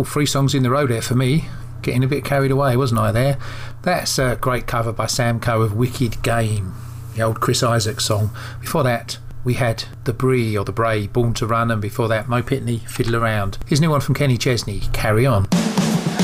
three songs in the row there for me. Getting a bit carried away, wasn't I there? That's a great cover by Sam Coe of Wicked Game, the old Chris Isaak song. Before that, we had The Brie, or The Bray, Born to Run, and before that, Mo Pitney, Fiddle Around. Here's a new one from Kenny Chesney, Carry On.